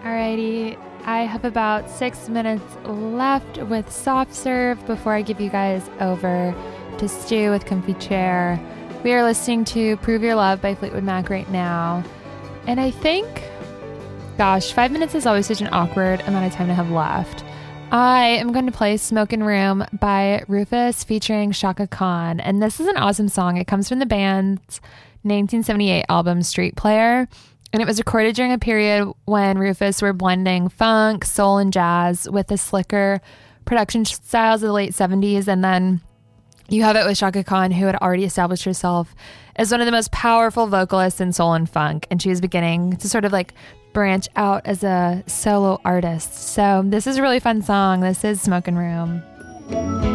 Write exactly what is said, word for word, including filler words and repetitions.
Alrighty, I have about six minutes left with Soft Serve before I give you guys over to Stu with Comfy Chair. We are listening to Prove Your Love by Fleetwood Mac right now. And I think, gosh, five minutes is always such an awkward amount of time to have left. I am going to play Smokin' Room by Rufus featuring Chaka Khan. And this is an awesome song. It comes from the band's nineteen seventy-eight album Street Player. And it was recorded during a period when Rufus were blending funk, soul, and jazz with the slicker production styles of the late seventies. And then you have it with Chaka Khan, who had already established herself as one of the most powerful vocalists in soul and funk. And she was beginning to sort of like branch out as a solo artist. So this is a really fun song. This is Smokin' Room.